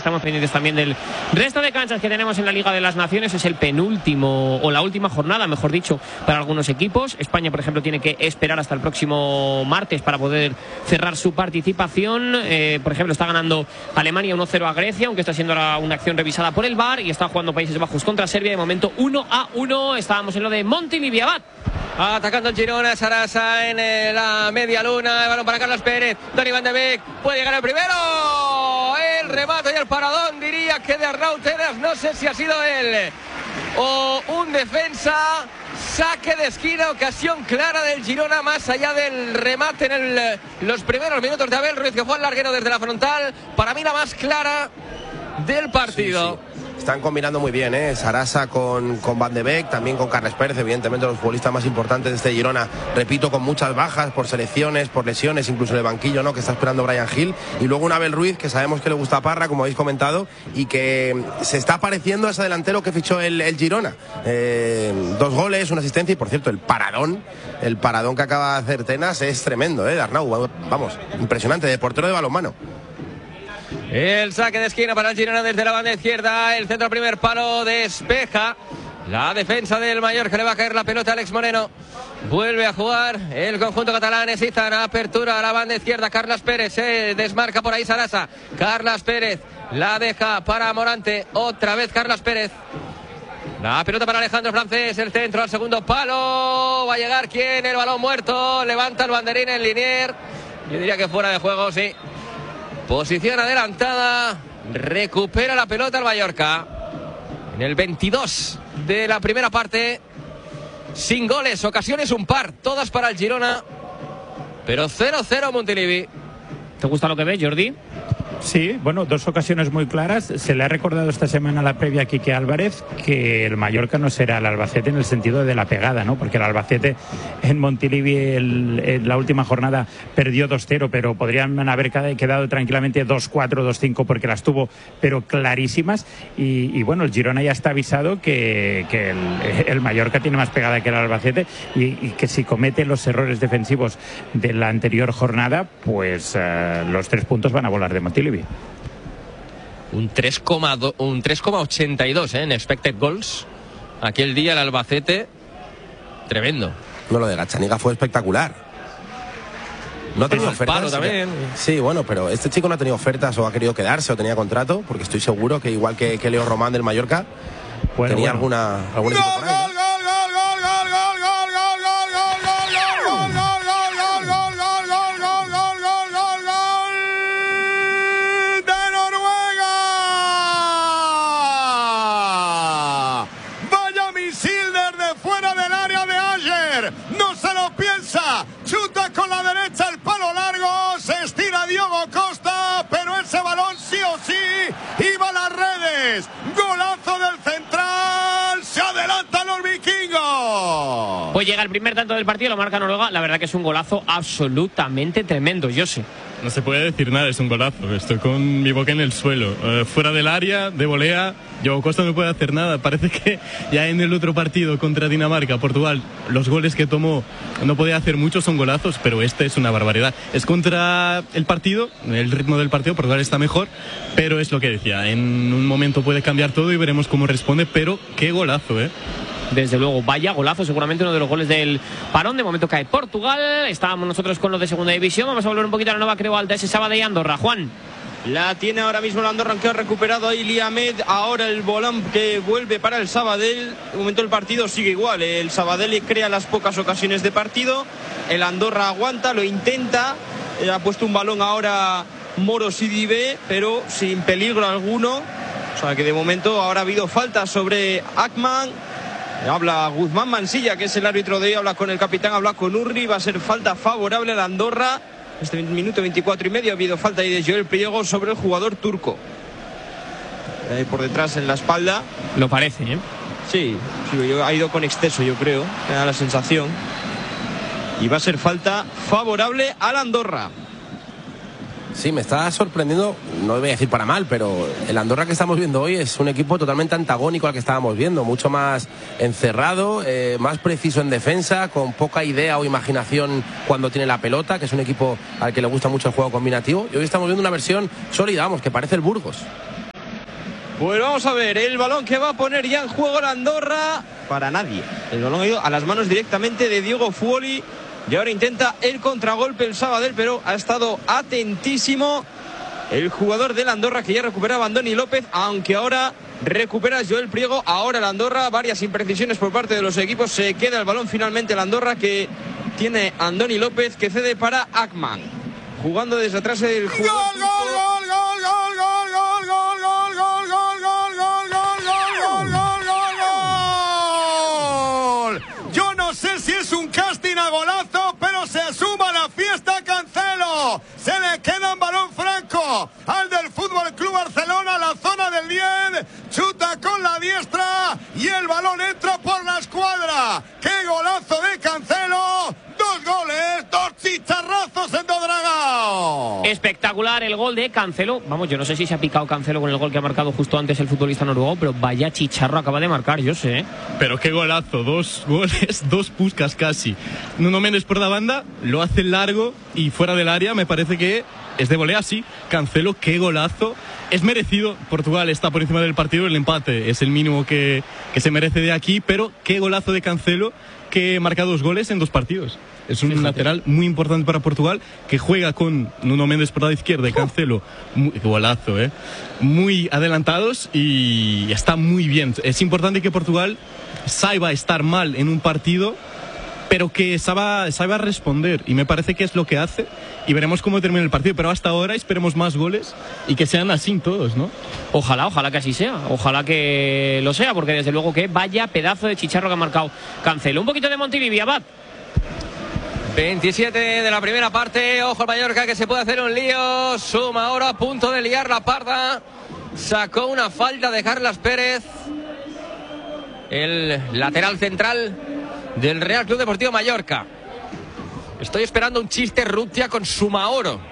Estamos pendientes también del resto de canchas que tenemos en la Liga de las Naciones. Es el penúltimo, o la última jornada, mejor dicho, para algunos equipos. España, por ejemplo, tiene que esperar hasta el próximo martes para poder cerrar su participación. Por ejemplo, está ganando Alemania 1-0 a Grecia, aunque está siendo ahora una acción revisada por el VAR, y está jugando Países Bajos contra Serbia. De momento 1-1. Estábamos en lo de Montilivi. Abad. Atacando el Girona, Sarasa en la media luna, el balón para Carlos Pérez, Donny van de Beek, puede llegar el primero, el remate y el paradón, diría que de Arnau Tenas, no sé si ha sido él o un defensa. Saque de esquina, ocasión clara del Girona, más allá del remate en los primeros minutos de Abel Ruiz, que fue al larguero desde la frontal, para mí la más clara del partido. Sí. Están combinando muy bien, Sarasa con Van de Beek, también con Carles Pérez, evidentemente los futbolistas más importantes de este Girona, repito, con muchas bajas por selecciones, por lesiones, incluso en el banquillo, ¿no?, que está esperando Bryan Gil, y luego un Abel Ruiz que sabemos que le gusta a Parra, como habéis comentado, y que se está pareciendo a ese delantero que fichó el Girona. 2 goles, una asistencia, y por cierto, el paradón que acaba de hacer Tenas es tremendo, de Arnau, vamos, impresionante, de portero de balonmano. El saque de esquina para el Girona desde la banda izquierda. El centro primer palo despeja la defensa del Mallorca. Le va a caer la pelota a Alex Moreno. Vuelve a jugar el conjunto catalán. Necesitan apertura a la banda izquierda. Carles Pérez se desmarca por ahí Sarasa. Carles Pérez la deja para Morante. Otra vez Carles Pérez. La pelota para Alejandro Francés. El centro al segundo palo. Va a llegar ¿quién? El balón muerto. Levanta el banderín en Linier. Yo diría que fuera de juego, sí. Posición adelantada, recupera la pelota el Mallorca en el 22 de la primera parte, sin goles, ocasiones un par, todas para el Girona, pero 0-0 Montilivi. ¿Te gusta lo que ves, Jordi? Sí, bueno, 2 ocasiones muy claras. Se le ha recordado esta semana la previa a Quique Álvarez que el Mallorca no será el Albacete en el sentido de la pegada, ¿no? Porque el Albacete en Montilivi en la última jornada perdió 2-0, pero podrían haber quedado tranquilamente 2-4, 2-5 porque las tuvo, pero clarísimas. Y bueno, el Girona ya está avisado que el Mallorca tiene más pegada que el Albacete y que si comete los errores defensivos de la anterior jornada, pues los 3 puntos van a volar de Montilivi. Un 3,82 en expected goals. Aquel día el Albacete, tremendo. No, lo de Gazzaniga fue espectacular. No ha tenido ofertas también. Sí, bueno, pero este chico no ha tenido ofertas o ha querido quedarse o tenía contrato, porque estoy seguro que igual que Leo Román del Mallorca, tenía algún equipo por ahí, ¿no? Chuta con la derecha el palo largo, se estira Diogo Costa, pero ese balón sí o sí iba a las redes. Golazo del central, se adelantan los vikingos. Pues llega el primer tanto del partido, lo marca Noruega. La verdad que es un golazo absolutamente tremendo, Jose. No se puede decir nada, es un golazo. Estoy con mi boca en el suelo. Fuera del área, de volea, Diogo Costa no puede hacer nada. Parece que ya en el otro partido contra Dinamarca, Portugal, los goles que tomó no podía hacer muchos, son golazos, pero este es una barbaridad. Es contra el partido, el ritmo del partido, Portugal está mejor, pero es lo que decía, en un momento puede cambiar todo y veremos cómo responde, pero qué golazo, Desde luego, vaya golazo, seguramente uno de los goles del parón. De momento cae Portugal. Estábamos nosotros con los de segunda división. Vamos a volver un poquito a la nueva Creu Alta, ese Sabadell y Andorra. Juan. La tiene ahora mismo el Andorra, que ha recuperado ahí Liamed. Ahora el volán que vuelve para el Sabadell. De momento el partido sigue igual. El Sabadell crea las pocas ocasiones de partido. El Andorra aguanta, lo intenta. Ha puesto un balón ahora Moro Sidibé, pero sin peligro alguno. O sea que de momento ahora ha habido falta sobre Akman. Habla Guzmán Mansilla, que es el árbitro de hoy, habla con el capitán, habla con Urri, va a ser falta favorable a la Andorra. Este minuto 24 y medio ha habido falta ahí de Joel Priego sobre el jugador turco. Ahí por detrás en la espalda. Lo parece, Sí, ha ido con exceso, yo creo, me da la sensación. Y va a ser falta favorable a la Andorra. Sí, me está sorprendiendo, no voy a decir para mal, pero el Andorra que estamos viendo hoy es un equipo totalmente antagónico al que estábamos viendo, mucho más encerrado, más preciso en defensa, con poca idea o imaginación cuando tiene la pelota, que es un equipo al que le gusta mucho el juego combinativo. Y hoy estamos viendo una versión sólida, vamos, que parece el Burgos. Pues vamos a ver, el balón que va a poner ya en juego la Andorra, para nadie. El balón ha ido a las manos directamente de Diego Fuoli y ahora intenta el contragolpe el Sabadell, pero ha estado atentísimo el jugador de la Andorra, que ya recuperaba Andoni López, aunque ahora recupera Joel Priego. Ahora la Andorra, varias imprecisiones por parte de los equipos. Se queda el balón finalmente la Andorra, que tiene Andoni López, que cede para Akman. Jugando desde atrás el jugador. Yo no sé si es un casting a golazo, pero se suma la fiesta Cancelo. Se le queda un balón franco al del Fútbol Club Barcelona, la zona del 10, chuta con la diestra y el balón entra por la escuadra. ¡Qué golazo de Cancelo! 2 goles, 2 chicharrazos en Dodragao. Espectacular el gol de Cancelo. Vamos, yo no sé si se ha picado Cancelo con el gol que ha marcado justo antes el futbolista noruego, pero vaya chicharro acaba de marcar, yo sé. Pero qué golazo, 2 goles, 2 Puskás casi. Nuno Méndez por la banda, lo hace largo y fuera del área, me parece que es de volea, sí. Cancelo, qué golazo. Es merecido, Portugal está por encima del partido, el empate es el mínimo que se merece de aquí, pero qué golazo de Cancelo, que marca 2 goles en 2 partidos. Es un lateral muy importante para Portugal, que juega con Nuno Méndez por la izquierda y Cancelo, golazo, muy adelantados y está muy bien. Es importante que Portugal saiba estar mal en un partido, pero que saiba responder, y me parece que es lo que hace, y veremos cómo termina el partido, pero hasta ahora esperemos más goles y que sean así todos, ¿no? Ojalá que así sea, ojalá que lo sea, porque desde luego que vaya pedazo de chicharro que ha marcado Cancelo. Un poquito de Montilivi, Abad. 27 de la primera parte, ojo al Mallorca que se puede hacer un lío, suma ahora a punto de liar la parda, sacó una falta de Carlas Pérez, el lateral central del Real Club Deportivo Mallorca. Estoy esperando un chiste Rutia con Sumaoro.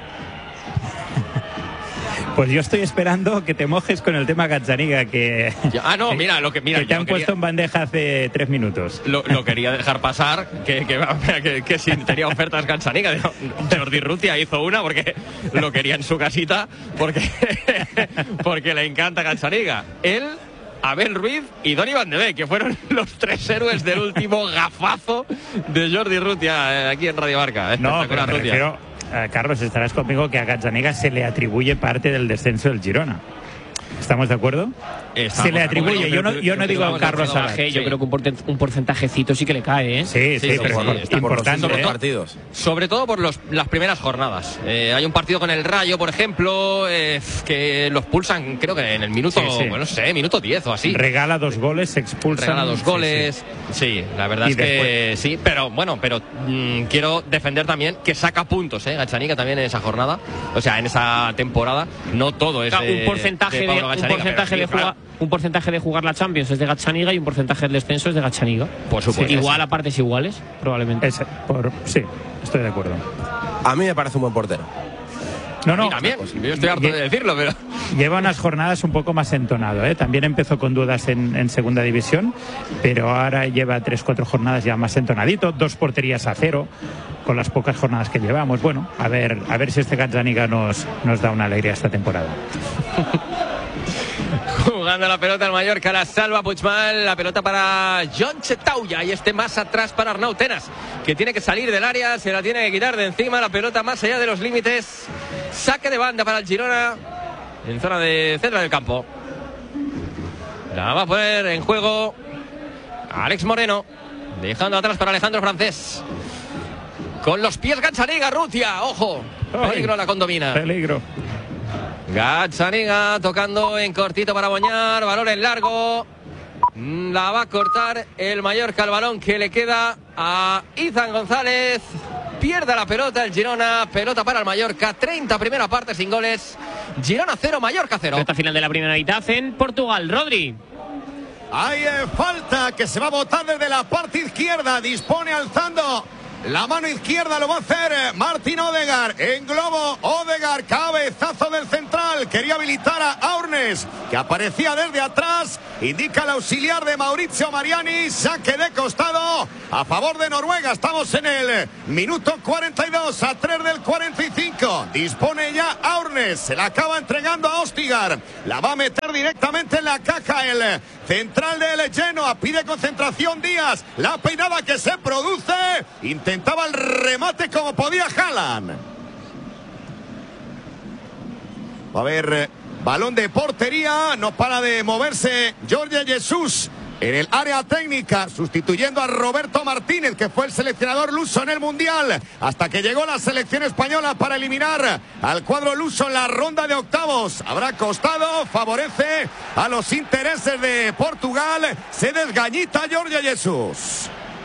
Pues yo estoy esperando que te mojes con el tema Gazzaniga, que te han puesto en bandeja hace 3 minutos. Lo quería dejar pasar, que si tenía ofertas Gazzaniga. Jordi Rutia hizo una porque lo quería en su casita, porque le encanta Gazzaniga. Él, Abel Ruiz y Donny Van de Beek, que fueron los 3 héroes del último gafazo de Jordi Rutia aquí en Radio Marca. No, pero me refiero, Carlos, estarás conmigo que a Gazzaniga se le atribuye parte del descenso del Girona. ¿Estamos de acuerdo? Se le atribuye, yo no digo a Carlos Salvaje. Yo creo que un porcentajecito sí que le cae, ¿eh? Sí, pero está importante, por los partidos. Sobre todo por las primeras jornadas. Hay un partido con el Rayo, por ejemplo, que los pulsan, creo que en el minuto, minuto 10 o así. Regala 2 goles, se expulsan. Regala 2 goles. Sí, la verdad es que sí, pero quiero defender también que saca puntos, Gazzaniga también en esa jornada, o sea, en esa temporada. No todo es un porcentaje de jugar la Champions es de Gazzaniga y un porcentaje del descenso es de Gazzaniga. Por supuesto. Igual a partes iguales, probablemente. Sí, estoy de acuerdo. A mí me parece un buen portero. No. También, yo estoy harto de decirlo, pero lleva unas jornadas un poco más entonado, También empezó con dudas en segunda división, pero ahora lleva 3-4 jornadas ya más entonadito, 2 porterías a 0 con las pocas jornadas que llevamos. Bueno, a ver si este Gazzaniga nos da una alegría esta temporada. Jugando la pelota al Mallorca, la salva Puigmal, la pelota para John Chetauya y más atrás para Arnau Tenas, que tiene que salir del área, se la tiene que quitar de encima, la pelota más allá de los límites, saque de banda para el Girona en zona de centro del campo. La va a poner en juego Alex Moreno, dejando atrás para Alejandro Francés. Con los pies Gazzaniga, Rutia, ojo, peligro la condomina. Peligro. Gazzaniga tocando en cortito para Boñar, balón en largo, la va a cortar el Mallorca, el balón que le queda a Izan González, pierde la pelota el Girona, pelota para el Mallorca, 30 primera parte sin goles, Girona 0, Mallorca 0. Esta final de la primera mitad en Portugal, Rodri. Hay falta que se va a botar desde la parte izquierda, dispone alzando la mano izquierda, lo va a hacer Martín Odegaard. En globo, Odegaard, cabezazo del central. Quería habilitar a Aurnes, que aparecía desde atrás. indica el auxiliar de Maurizio Mariani, saque de costado a favor de Noruega. Estamos en el minuto 42, a 3 del 45. Dispone ya Aurnes, se la acaba entregando a Ostigar, la va a meter directamente en la caja el central del Genoa. Pide concentración Díaz, la peinada que se produce, intentaba el remate como podía Haaland. Va a haber balón de portería, no para de moverse Jorge Jesús en el área técnica, sustituyendo a Roberto Martínez, que fue el seleccionador luso en el Mundial, hasta que llegó la selección española para eliminar al cuadro luso en la ronda de octavos. Habrá costado, favorece a los intereses de Portugal, se desgañita Jorge Jesús.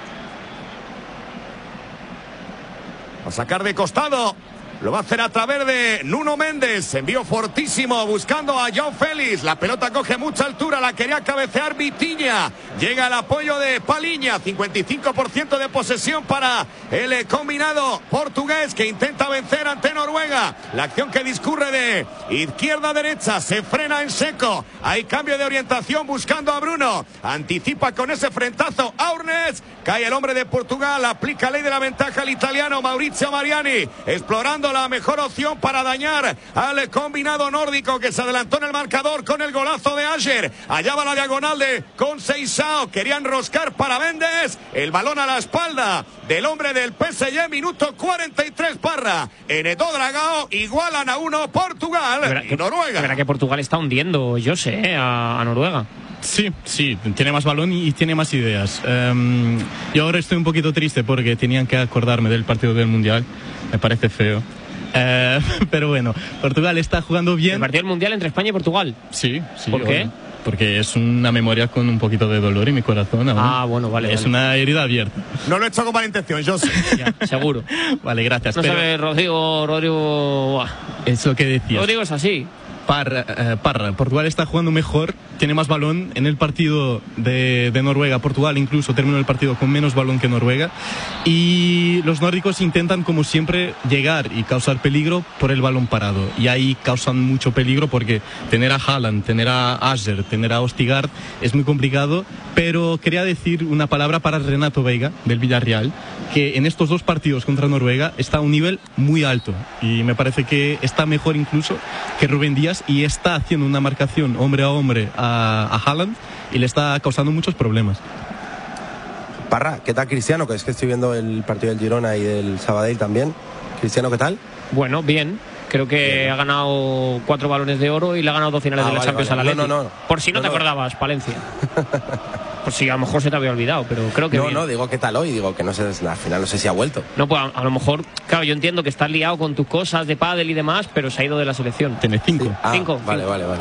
Va a sacar de costado. Lo va a hacer a través de Nuno Méndez. Envío fortísimo buscando a João Félix. La pelota coge mucha altura. La quería cabecear Vitinha. Llega el apoyo de Paliña. 55% de posesión para el combinado portugués, que intenta vencer ante Noruega. La acción que discurre de izquierda a derecha. Se frena en seco. Hay cambio de orientación buscando a Bruno. Anticipa con ese frentazo Aurnes. Cae el hombre de Portugal. Aplica ley de la ventaja al italiano Maurizio Mariani. Explorando la mejor opción para dañar al combinado nórdico, que se adelantó en el marcador con el golazo de Ager. Allá va la diagonal de Conceição. Querían enroscar para Méndez. El balón a la espalda del hombre del PSG. Minuto 43, Parra. En Edo Dragao igualan a 1 Portugal y Noruega. Verá que Portugal está hundiendo, yo sé, a Noruega. Sí, tiene más balón y tiene más ideas. Yo ahora estoy un poquito triste porque tenían que acordarme del partido del Mundial. Me parece feo. Pero bueno, Portugal está jugando bien. ¿El partido del Mundial entre España y Portugal? Sí. ¿Por qué? Porque es una memoria con un poquito de dolor en mi corazón aún. Ah, bueno, vale. Es una herida abierta. No lo he hecho con mala intención, yo sé. Ya, seguro. Vale, gracias. No pero sabe Rodrigo. Es lo que decías. Rodrigo es así. Parra. Portugal está jugando mejor, tiene más balón. En el partido de Noruega, Portugal incluso terminó el partido con menos balón que Noruega, y los nórdicos intentan, como siempre, llegar y causar peligro por el balón parado, y ahí causan mucho peligro porque tener a Haaland, tener a Ager, tener a Ostigaard es muy complicado. Pero quería decir una palabra para Renato Veiga del Villarreal, que en estos dos partidos contra Noruega está a un nivel muy alto, y me parece que está mejor incluso que Rubén Díaz, y está haciendo una marcación hombre a hombre a Haaland y le está causando muchos problemas. Parra, ¿qué tal Cristiano? Que es que estoy viendo el partido del Girona y del Sabadell también. Cristiano, ¿qué tal? Bueno, bien. Creo que bien, ha ganado 4 balones de oro y le ha ganado 2 finales de la Champions a la Atleti. No. Por si no te acordabas, Palencia. Por si a lo mejor se te había olvidado, pero creo que bien. No, digo qué tal hoy, digo que no sé, al final no sé si ha vuelto. No, pues a lo mejor, claro, yo entiendo que estás liado con tus cosas de pádel y demás, pero se ha ido de la selección. Tiene 5. Sí. Ah, Cinco. Vale.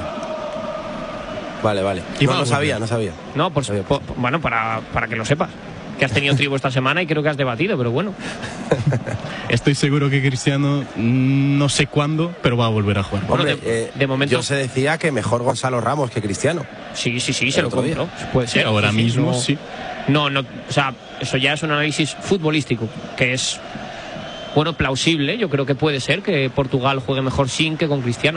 Y No sabía. No, bueno, para que lo sepas. Que has tenido tribu esta semana y creo que has debatido, pero bueno. Estoy seguro que Cristiano, no sé cuándo, pero va a volver a jugar. Bueno, Hombre, de momento yo se decía que mejor Gonzalo Ramos que Cristiano. Sí, se lo otro día. compró. Puede ser. Ahora mismo no, sí. No, o sea, eso ya es un análisis futbolístico, que es, bueno, plausible. Yo creo que puede ser que Portugal juegue mejor sin que con Cristiano.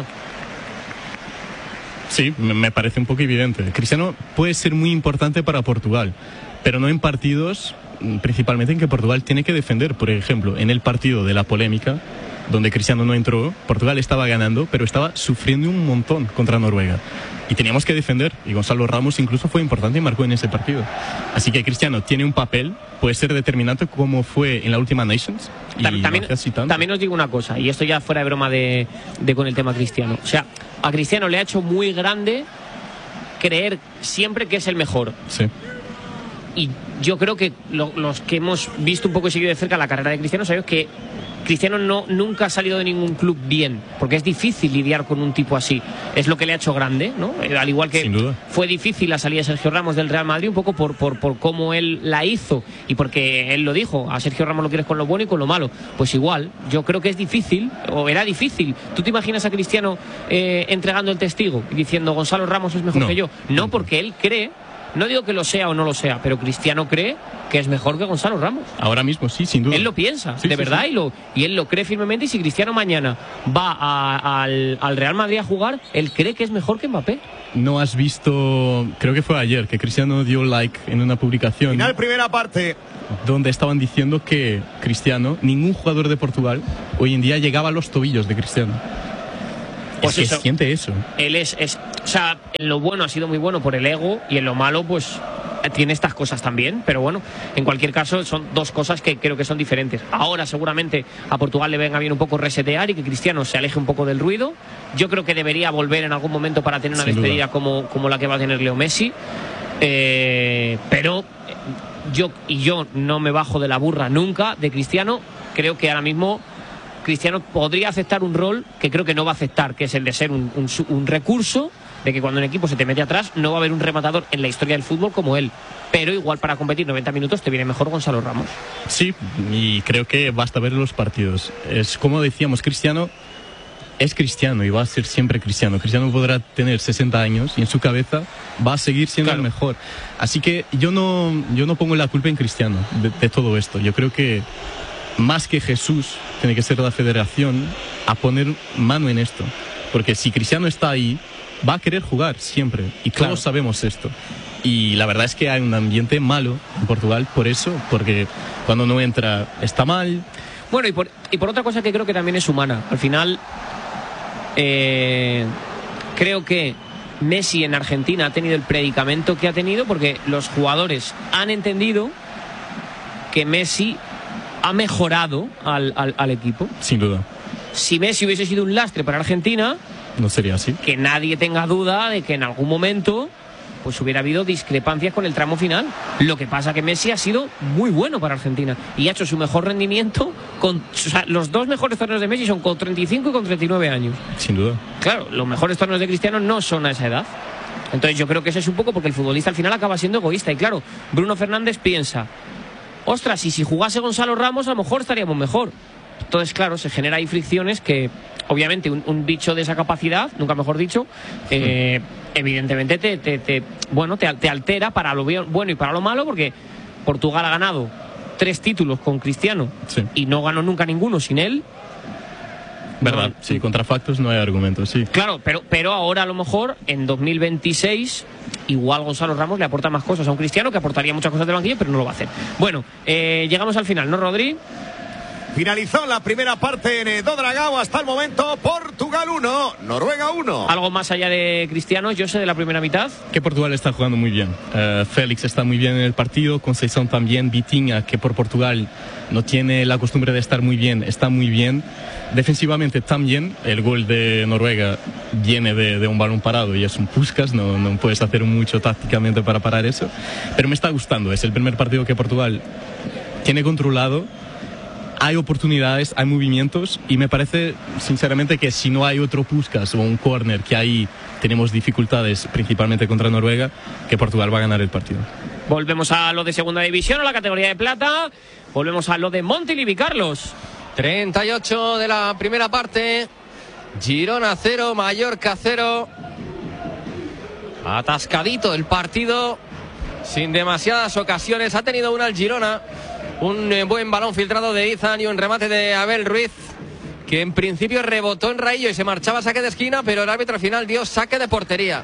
Sí, me parece un poco evidente. Cristiano puede ser muy importante para Portugal, pero no en partidos, principalmente en que Portugal tiene que defender. Por ejemplo, en el partido de la polémica, donde Cristiano no entró, Portugal estaba ganando, pero estaba sufriendo un montón contra Noruega. Y teníamos que defender, y Gonzalo Ramos incluso fue importante y marcó en ese partido. Así que Cristiano tiene un papel, puede ser determinante como fue en la última Nations. Y también os digo una cosa, y esto ya fuera de broma de con el tema Cristiano. O sea, a Cristiano le ha hecho muy grande creer siempre que es el mejor. Sí. Y yo creo que los que hemos visto un poco y seguido de cerca la carrera de Cristiano sabemos que Cristiano nunca ha salido de ningún club bien, porque es difícil lidiar con un tipo así. Es lo que le ha hecho grande, ¿no? Al igual que sin duda fue difícil la salida de Sergio Ramos del Real Madrid, un poco por cómo él la hizo y porque él lo dijo, a Sergio Ramos lo quieres con lo bueno y con lo malo. Pues igual, yo creo que es difícil, o era difícil. ¿Tú te imaginas a Cristiano entregando el testigo y diciendo Gonzalo Ramos es mejor que yo? No, porque él cree no digo que lo sea o no lo sea, pero Cristiano cree que es mejor que Gonzalo Ramos. Ahora mismo sí, sin duda. Él lo piensa, Sí, de sí, verdad, sí. Y él lo cree firmemente. Y si Cristiano mañana va al Real Madrid a jugar, él cree que es mejor que Mbappé. No has visto, creo que fue ayer, que Cristiano dio like en una publicación Final primera parte. donde estaban diciendo que Cristiano, ningún jugador de Portugal hoy en día llegaba a los tobillos de Cristiano. Pues es que eso. siente eso. Él o sea, en lo bueno ha sido muy bueno por el ego, y en lo malo, pues tiene estas cosas también. Pero bueno, en cualquier caso, son dos cosas que creo que son diferentes. Ahora seguramente a Portugal le venga bien un poco resetear y que Cristiano se aleje un poco del ruido. Yo creo que debería volver en algún momento para tener una Sin despedida duda. como la que va a tener Leo Messi. Pero yo no me bajo de la burra nunca de Cristiano. Creo que ahora mismo Cristiano podría aceptar un rol que creo que no va a aceptar, que es el de ser un recurso, de que cuando un equipo se te mete atrás no va a haber un rematador en la historia del fútbol como él. Pero igual para competir 90 minutos te viene mejor Gonzalo Ramos. Sí, y creo que basta ver los partidos. Es como decíamos, Cristiano es Cristiano y va a ser siempre Cristiano. Cristiano podrá tener 60 años y en su cabeza va a seguir siendo Claro. el mejor. Así que yo no pongo la culpa en Cristiano de todo esto. Yo creo que más que Jesús tiene que ser la federación a poner mano en esto. Porque si Cristiano está ahí, va a querer jugar siempre. Y todos Claro. sabemos esto. Y la verdad es que hay un ambiente malo en Portugal por eso, porque cuando no entra está mal. Bueno, y por otra cosa que creo que también es humana. Al final, creo que Messi en Argentina ha tenido el predicamento que ha tenido porque los jugadores han entendido que Messi ha mejorado al equipo. Sin duda. Si Messi hubiese sido un lastre para Argentina, No sería así. que nadie tenga duda de que en algún momento pues hubiera habido discrepancias con el tramo final. Lo que pasa que Messi ha sido muy bueno para Argentina y ha hecho su mejor rendimiento o sea, los dos mejores torneos de Messi son con 35 y con 39 años. Sin duda. Claro, los mejores torneos de Cristiano no son a esa edad. Entonces yo creo que ese es un poco porque el futbolista al final acaba siendo egoísta. Y claro, Bruno Fernández piensa, ostras, y si jugase Gonzalo Ramos a lo mejor estaríamos mejor. Entonces, claro, se genera ahí fricciones que, obviamente, un bicho de esa capacidad, nunca mejor dicho, evidentemente te altera para lo bueno y para lo malo, porque Portugal ha ganado 3 títulos con Cristiano Sí. y no ganó nunca ninguno sin él. ¿Verdad? No, Sí, contra factos no hay argumentos, sí. Claro, pero ahora a lo mejor en 2026 igual Gonzalo Ramos le aporta más cosas a un Cristiano que aportaría muchas cosas de banquillo, pero no lo va a hacer. Bueno, llegamos al final, ¿no, Rodri? Finalizó la primera parte en Do Dragao hasta el momento. Portugal 1, Noruega 1. Algo más allá de Cristiano, yo sé de la primera mitad. Que Portugal está jugando muy bien. Félix está muy bien en el partido, Conceição también, Vitinha, que por Portugal no tiene la costumbre de estar muy bien, está muy bien. Defensivamente también, el gol de Noruega viene de un balón parado y es un Puskás, no puedes hacer mucho tácticamente para parar eso. Pero me está gustando, es el primer partido que Portugal tiene controlado. Hay oportunidades, hay movimientos y me parece sinceramente que si no hay otro Puskás o un córner, que ahí tenemos dificultades principalmente contra Noruega, que Portugal va a ganar el partido. Volvemos a lo de segunda división, a la categoría de plata. Volvemos a lo de Montilivi, Carlos. 38 de la primera parte. Girona 0, Mallorca 0. Atascadito el partido, sin demasiadas ocasiones. Ha tenido una el Girona. Un buen balón filtrado de Izan y un remate de Abel Ruiz, que en principio rebotó en Raillo y se marchaba a saque de esquina, pero el árbitro final dio saque de portería.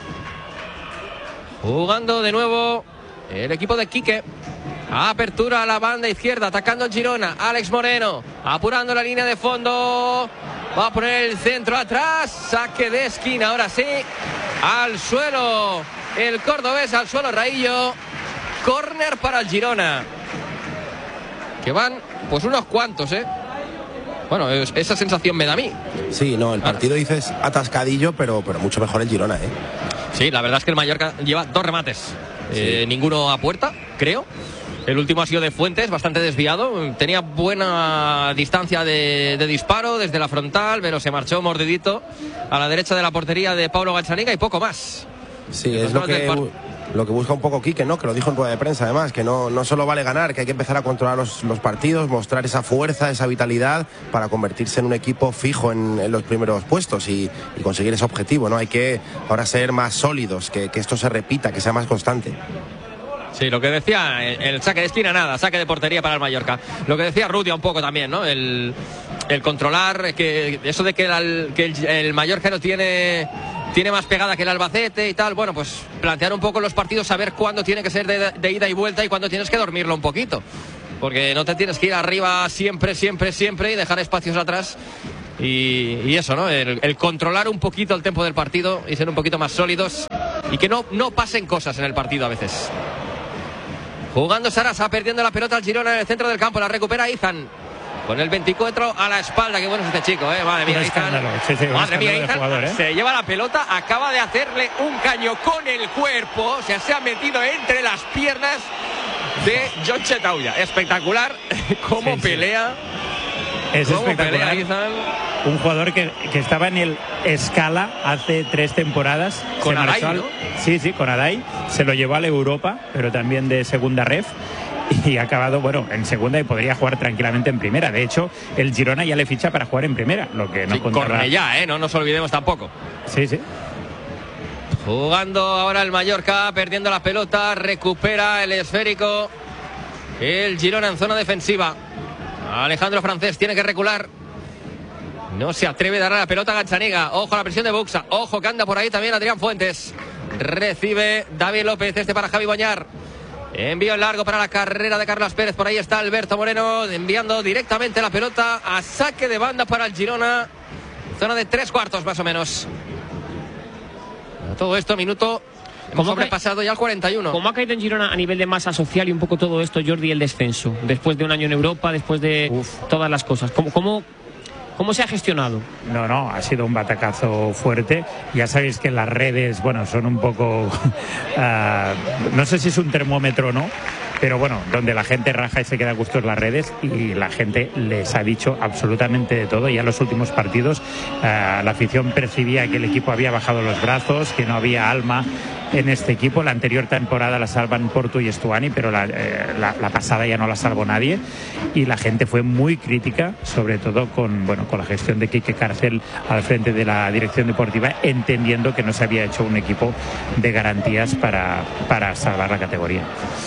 Jugando de nuevo el equipo de Quique. Apertura a la banda izquierda, atacando el Girona. Alex Moreno, apurando la línea de fondo. Va a poner el centro atrás. Saque de esquina, ahora sí. Al suelo el cordobés, al suelo Raillo. Córner para el Girona. Que van, pues unos cuantos, Bueno, esa sensación me da a mí. Sí, no, el partido dices atascadillo, pero mucho mejor el Girona, Sí, la verdad es que el Mallorca lleva 2 remates. Sí. Ninguno a puerta, creo. El último ha sido de Fuentes, bastante desviado. Tenía buena distancia de disparo desde la frontal, pero se marchó mordidito a la derecha de la portería de Pablo Gazzaniga y poco más. Sí, es lo que lo que busca un poco Quique, ¿no? Que lo dijo en rueda de prensa además, que no solo vale ganar, que hay que empezar a controlar los partidos, mostrar esa fuerza, esa vitalidad para convertirse en un equipo fijo en los primeros puestos y conseguir ese objetivo, ¿no? Hay que ahora ser más sólidos, que esto se repita, que sea más constante. Sí, lo que decía, el saque de esquina nada, saque de portería para el Mallorca. Lo que decía Rutia un poco también, ¿no? El controlar, que eso de que el Mallorca no tiene más pegada que el Albacete y tal, bueno, pues plantear un poco los partidos, saber cuándo tiene que ser de ida y vuelta y cuándo tienes que dormirlo un poquito. Porque no te tienes que ir arriba siempre y dejar espacios atrás. Y eso, ¿no? El controlar un poquito el tempo del partido y ser un poquito más sólidos y que no pasen cosas en el partido a veces. Jugando Sarasa, perdiendo la pelota al Girona en el centro del campo, la recupera Izan. Con el 24 a la espalda, qué bueno es este chico, madre mía, Izan. Madre mía, Izan se lleva la pelota, acaba de hacerle un caño con el cuerpo, o sea, se ha metido entre las piernas de John Chetauya. Espectacular cómo pelea. Es espectacular. Izan. Un jugador que estaba en el Scala hace 3 temporadas. Con Adai, ¿no? Sí, con Adai. Se lo llevó a la Europa, pero también de segunda ref. Y ha acabado, en segunda y podría jugar tranquilamente en primera. De hecho, el Girona ya le ficha para jugar en primera. Lo que no contaba. Cornellá, no nos olvidemos tampoco. Sí. Jugando ahora el Mallorca, perdiendo la pelota, recupera el esférico. El Girona en zona defensiva. Alejandro Francés tiene que recular. No se atreve a darle la pelota a Gazzaniga. Ojo a la presión de Buxa. Ojo que anda por ahí también Adrián Fuentes. Recibe David López, para Javi Boñar. Envío en largo para la carrera de Carlos Pérez. Por ahí está Alberto Moreno enviando directamente la pelota a saque de banda para el Girona. Zona de 3/4 más o menos. Todo esto, minuto. Hemos sobrepasado ya el 41. ¿Cómo ha caído en Girona a nivel de masa social y un poco todo esto, Jordi, el descenso? Después de un año en Europa, después de todas las cosas. ¿Cómo se ha gestionado? No, ha sido un batacazo fuerte. Ya sabéis que las redes, son un poco... no sé si es un termómetro o no, pero donde la gente raja y se queda a gusto en las redes, y la gente les ha dicho absolutamente de todo. Ya en los últimos partidos la afición percibía que el equipo había bajado los brazos, que no había alma en este equipo. La anterior temporada la salvan Portu y Estuani, pero la pasada ya no la salvó nadie, y la gente fue muy crítica, sobre todo con la gestión de Quique Cárcel al frente de la dirección deportiva, entendiendo que no se había hecho un equipo de garantías para salvar la categoría.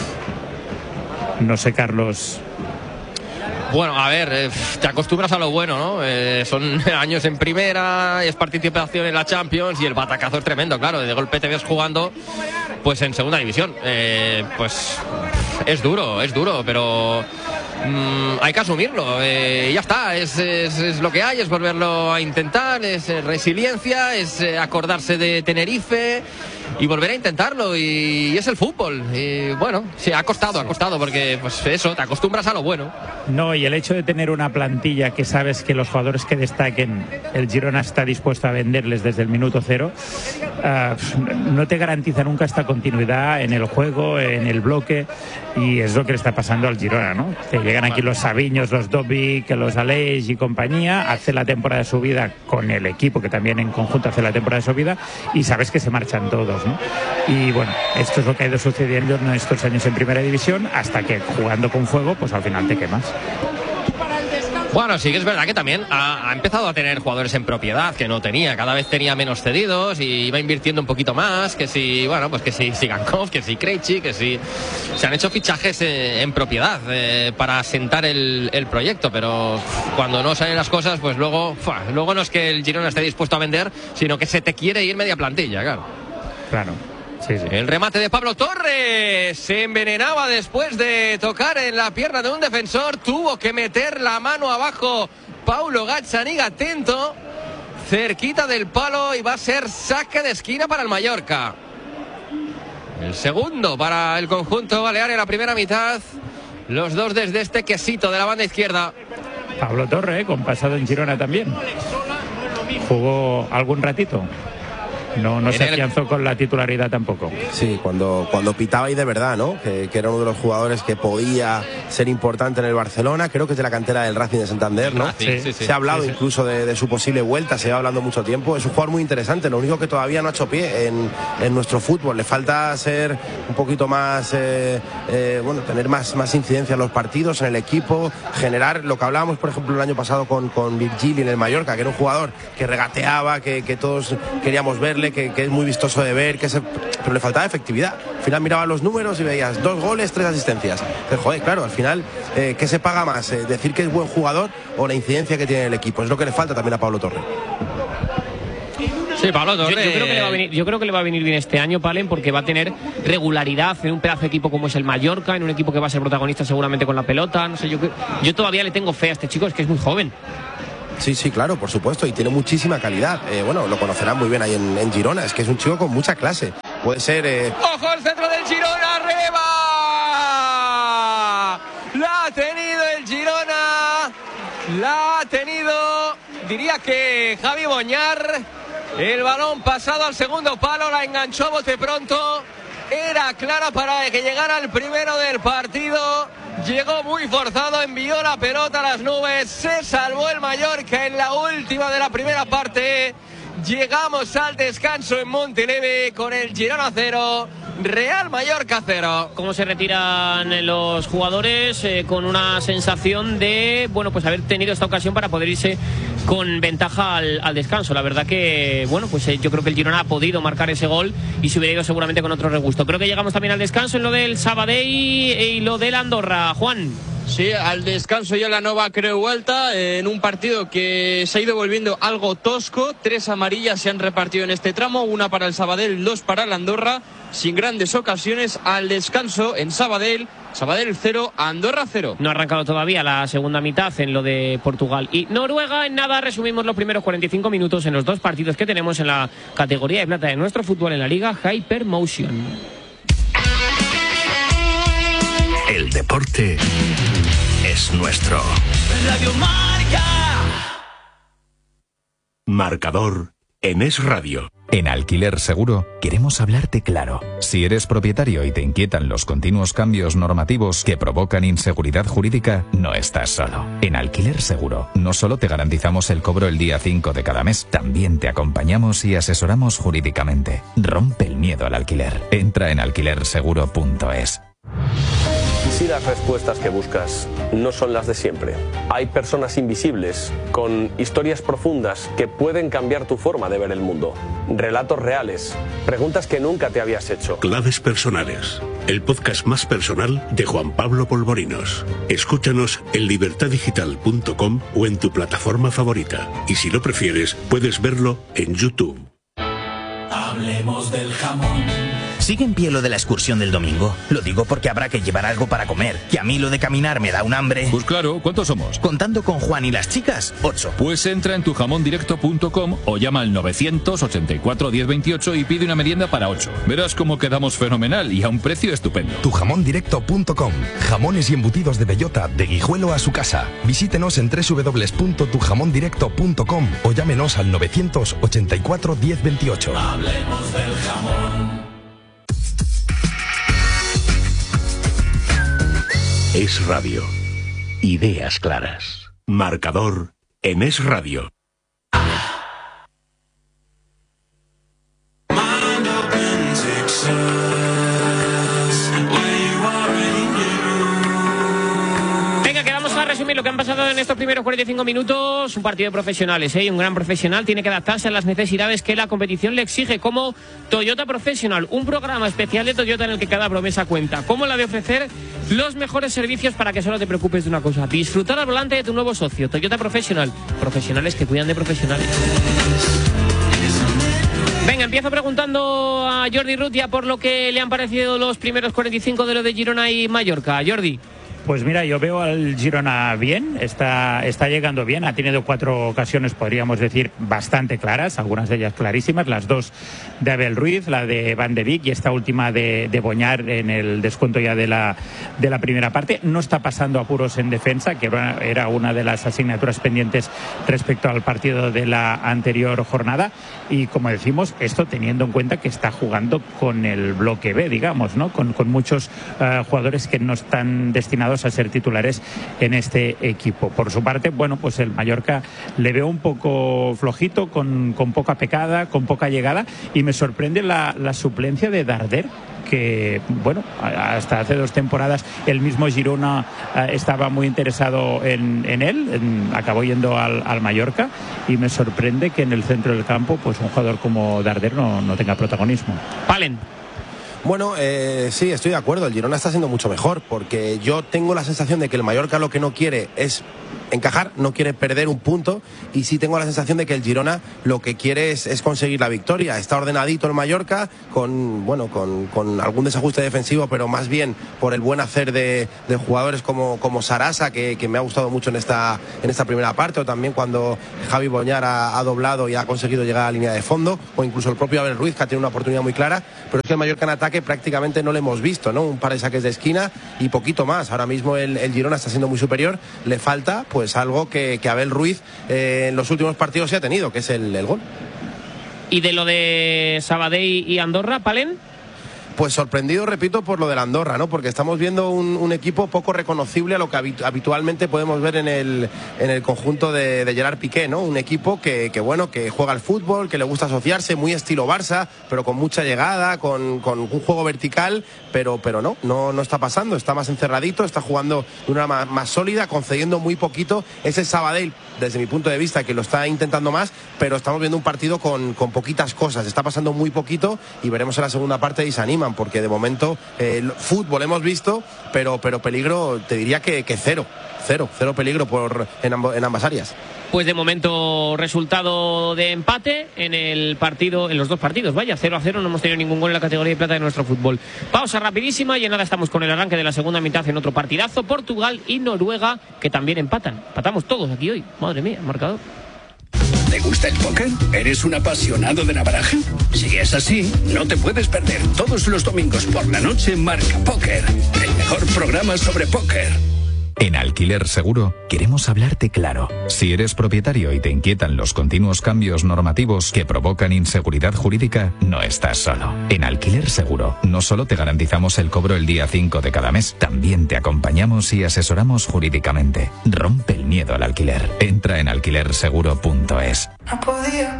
No sé, Carlos. Bueno, a ver, te acostumbras a lo bueno, ¿no? Son años en primera, es participación en la Champions y el batacazo es tremendo, claro. De golpe te ves jugando pues en segunda división. Pues es duro, pero hay que asumirlo. Ya está, es lo que hay, es volverlo a intentar, es resiliencia, es acordarse de Tenerife y volver a intentarlo, y es el fútbol. Y sí, ha costado porque pues eso, te acostumbras a lo bueno. No, y el hecho de tener una plantilla que sabes que los jugadores que destaquen el Girona está dispuesto a venderles desde el minuto 0, no te garantiza nunca esta continuidad en el juego, en el bloque, y es lo que le está pasando al Girona, ¿no? Te llegan aquí los Sabiños, los Dobic, los Aleix y compañía, hace la temporada de su vida con el equipo, que también en conjunto hace la temporada de su vida, y sabes que se marchan todos, ¿no? Y esto es lo que ha ido sucediendo en estos años en primera división, hasta que jugando con fuego, pues al final te quemas. Bueno, sí que es verdad que también ha empezado a tener jugadores en propiedad que no tenía, cada vez tenía menos cedidos y iba invirtiendo un poquito más, que si Sigankov, que si Krejci, que si se han hecho fichajes en propiedad para asentar el proyecto, pero cuando no salen las cosas, pues luego no es que el Girona esté dispuesto a vender, sino que se te quiere ir media plantilla, Claro. Sí. El remate de Pablo Torres se envenenaba después de tocar en la pierna de un defensor. Tuvo que meter la mano abajo Paulo Gazzaniga, atento, cerquita del palo, y va a ser saque de esquina para el Mallorca. El segundo para el conjunto balear en la primera mitad. Los dos desde este quesito de la banda izquierda. Pablo Torres, con pasado en Girona también. Jugó algún ratito. No se afianzó con la titularidad tampoco. Sí, cuando pitaba y de verdad, ¿no? Que era uno de los jugadores que podía ser importante en el Barcelona. Creo que es de la cantera del Racing de Santander, ¿no? Sí. Se ha hablado incluso de su posible vuelta, se va hablando mucho tiempo. Es un jugador muy interesante, lo único que todavía no ha hecho pie en nuestro fútbol. Le falta ser un poquito más, tener más incidencia en los partidos, en el equipo, generar lo que hablábamos, por ejemplo, el año pasado con Virgili en el Mallorca, que era un jugador que regateaba, que todos queríamos verle, que es muy vistoso de ver, pero le faltaba efectividad. Al final mirabas los números y veías 2 goles, 3 asistencias. Entonces, joder, claro, al final, ¿qué se paga más? ¿Decir que es buen jugador o la incidencia que tiene en el equipo? Es lo que le falta también a Pablo Torre. Sí, Pablo Torre. Yo creo que le va a venir bien este año, Palen, porque va a tener regularidad en un pedazo de equipo como es el Mallorca, en un equipo que va a ser protagonista seguramente con la pelota. No sé, yo todavía le tengo fe a este chico, es que es muy joven. Sí, claro, por supuesto, y tiene muchísima calidad. Lo conocerán muy bien ahí en Girona, es que es un chico con mucha clase. Puede ser... ¡Ojo el centro del Girona! ¡Arriba! ¡La ha tenido el Girona! ¡La ha tenido! Diría que Javi Boñar. El balón pasado al segundo palo, la enganchó a bote pronto. Era clara para que llegara el primero del partido. Llegó muy forzado, envió la pelota a las nubes. Se salvó el Mallorca en la última de la primera parte. Llegamos al descanso en Montilivi con el Girona 0, Real Mallorca 0. ¿Cómo se retiran los jugadores? Con una sensación de, pues haber tenido esta ocasión para poder irse con ventaja al descanso. La verdad que, yo creo que el Girona ha podido marcar ese gol y se hubiera ido seguramente con otro regusto. Creo que llegamos también al descanso en lo del Sabadell y lo del Andorra. Juan. Sí, al descanso ya la Nova Creu Alta, en un partido que se ha ido volviendo algo tosco. 3 amarillas se han repartido en este tramo, 1 para el Sabadell, 2 para el Andorra, sin grandes ocasiones. Al descanso en Sabadell 0, Andorra 0. No ha arrancado todavía la segunda mitad en lo de Portugal y Noruega. En nada, resumimos los primeros 45 minutos en los 2 partidos que tenemos en la categoría de plata de nuestro fútbol en la Liga Hypermotion. El deporte es nuestro. Radio Marca. Marcador en Es Radio. En Alquiler Seguro queremos hablarte claro. Si eres propietario y te inquietan los continuos cambios normativos que provocan inseguridad jurídica, no estás solo. En Alquiler Seguro no solo te garantizamos el cobro el día 5 de cada mes, también te acompañamos y asesoramos jurídicamente. Rompe el miedo al alquiler. Entra en alquilerseguro.es. Si las respuestas que buscas no son las de siempre, hay personas invisibles con historias profundas que pueden cambiar tu forma de ver el mundo. Relatos reales, preguntas que nunca te habías hecho. Claves personales, el podcast más personal de Juan Pablo Polvorinos. Escúchanos en libertadigital.com o en tu plataforma favorita. Y si lo prefieres, puedes verlo en YouTube. Hablemos del jamón. ¿Sigue en pie lo de la excursión del domingo? Lo digo porque habrá que llevar algo para comer, que a mí lo de caminar me da un hambre. Pues claro, ¿cuántos somos? Contando con Juan y las chicas, 8. Pues entra en tujamondirecto.com o llama al 984 1028 y pide una merienda para 8. Verás cómo quedamos fenomenal y a un precio estupendo. Tujamondirecto.com. Jamones y embutidos de bellota, de Guijuelo a su casa. Visítenos en www.tujamondirecto.com o llámenos al 984 1028. Hablemos del jamón. Es Radio. Ideas claras. Marcador en Es Radio. Venga, que vamos a resumir lo que han pasado en estos primeros 45 minutos. Un partido de profesionales, y un gran profesional tiene que adaptarse a las necesidades que la competición le exige, como Toyota Professional, un programa especial de Toyota en el que cada promesa cuenta, como la de ofrecer los mejores servicios para que solo te preocupes de una cosa: disfrutar al volante de tu nuevo socio. Toyota Professional, profesionales que cuidan de profesionales. Venga, empiezo preguntando a Jordi Rutia por lo que le han parecido los primeros 45 de lo de Girona y Mallorca. Jordi. Pues mira, yo veo al Girona bien, está llegando bien, ha tenido 4 ocasiones, podríamos decir, bastante claras, algunas de ellas clarísimas, las 2 de Abel Ruiz, la de Van de Beek y esta última de Boñar en el descuento ya de la primera parte. No está pasando apuros en defensa, que era una de las asignaturas pendientes respecto al partido de la anterior jornada, y como decimos, esto teniendo en cuenta que está jugando con el bloque B, digamos, ¿no? Con muchos jugadores que no están destinados a ser titulares en este equipo. Por su parte, bueno, pues el Mallorca le veo un poco flojito, con poca pecada, con poca llegada, y me sorprende la suplencia de Darder, que, bueno, hasta hace 2 temporadas el mismo Girona estaba muy interesado en él, acabó yendo al Mallorca, y me sorprende que en el centro del campo pues un jugador como Darder no tenga protagonismo. Palen. Bueno, sí, estoy de acuerdo. El Girona está siendo mucho mejor, porque yo tengo la sensación de que el Mallorca lo que no quiere es encajar, no quiere perder un punto, y sí tengo la sensación de que el Girona lo que quiere es conseguir la victoria. Está ordenadito el Mallorca, con algún desajuste defensivo, pero más bien por el buen hacer de jugadores como Sarasa, que me ha gustado mucho en esta primera parte, o también cuando Javi Boñar ha doblado y ha conseguido llegar a la línea de fondo, o incluso el propio Abel Ruiz, que ha tenido una oportunidad muy clara, pero es que el Mallorca en ataque prácticamente no lo hemos visto, ¿no? Un par de saques de esquina y poquito más. Ahora mismo el Girona está siendo muy superior, le falta pues algo que Abel Ruiz en los últimos partidos se ha tenido, que es el gol. ¿Y de lo de Sabadell y Andorra, Palen? Pues sorprendido, repito, por lo de la Andorra, ¿no? Porque estamos viendo un equipo poco reconocible a lo que habitualmente podemos ver en el conjunto de Gerard Piqué, ¿no? Un equipo que juega al fútbol, que le gusta asociarse, muy estilo Barça, pero con mucha llegada, con un juego vertical, pero no está pasando, está más encerradito, está jugando de una más sólida, concediendo muy poquito. Ese Sabadell, desde mi punto de vista, que lo está intentando más, pero estamos viendo un partido con poquitas cosas, está pasando muy poquito, y veremos en la segunda parte y se animan, porque de momento el fútbol hemos visto, pero peligro, te diría que cero peligro en ambas áreas. Pues de momento resultado de empate en los 2 partidos, vaya, 0-0, no hemos tenido ningún gol en la categoría de plata de nuestro fútbol. Pausa rapidísima y en nada estamos con el arranque de la segunda mitad en otro partidazo, Portugal y Noruega, que también empatamos todos aquí hoy, madre mía, marcador. ¿Te gusta el póker? ¿Eres un apasionado de la baraja? Si es así, no te puedes perder todos los domingos por la noche Marca Póker, el mejor programa sobre póker. En Alquiler Seguro queremos hablarte claro. Si eres propietario y te inquietan los continuos cambios normativos que provocan inseguridad jurídica, no estás solo. En Alquiler Seguro no solo te garantizamos el cobro el día 5 de cada mes, también te acompañamos y asesoramos jurídicamente. Rompe el miedo al alquiler. Entra en alquilerseguro.es. No podía